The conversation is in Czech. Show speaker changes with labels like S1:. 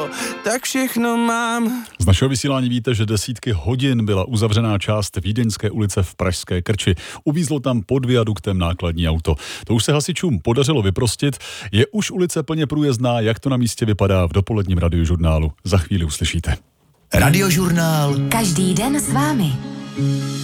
S1: tak všechno mám.
S2: Z našeho vysílání víte, že desítky hodin byla uzavřená část Vídeňské ulice v pražské Krči. Uvízlo tam pod viaduktem nákladní auto. To už se hasičům podařilo vyprostit. Je už ulice plně průjezdná, jak to na místě vypadá v dopoledním radiožurnálu. Za chvíli uslyšíte.
S3: Radiožurnál.
S4: Každý den s vámi.